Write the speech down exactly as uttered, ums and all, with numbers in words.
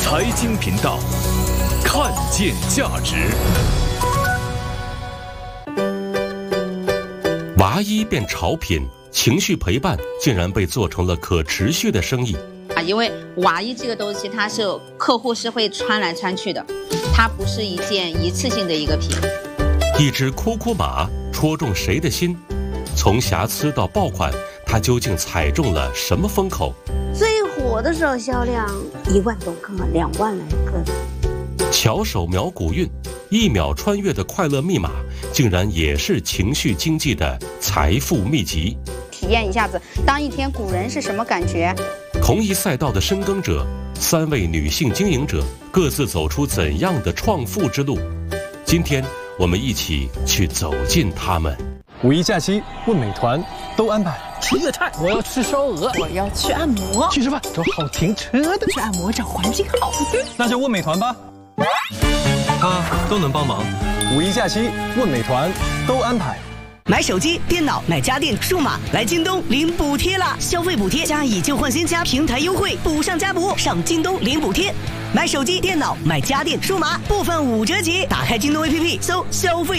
财经频道，看见价值。 娃衣变潮品，情绪陪伴竟然被做成了可持续的生意啊！因为娃衣这个东西，它是客户是会穿来穿去的，它不是一件一次性的一个品。 一只哭哭马戳中谁的心？从瑕疵到爆款，它究竟踩中了什么风口？ 最火的时候销量一万多个，两万来个。 巧手描古韵，一秒穿越的快乐密码，竟然也是情绪经济的财富秘籍。 体验一下子当一天古人是什么感觉？ 同一赛道的深耕者，三位女性经营者各自走出怎样的创富之路？今天我们一起去走进他们。 五一假期问美团都安排。 吃粤菜，我要吃烧鹅， 我要去按摩， 去吃饭找好停车的， 去按摩找环境好的， 那就问美团吧，他都能帮忙。五一假期问美团都安排。 买手机、电脑、买家电、数码，来京东领补贴啦！消费补贴加以旧换新加平台优惠，补上加补，上京东领补贴。买手机、电脑、买家电、数码，部分五折起。打开京东 A P P 搜消费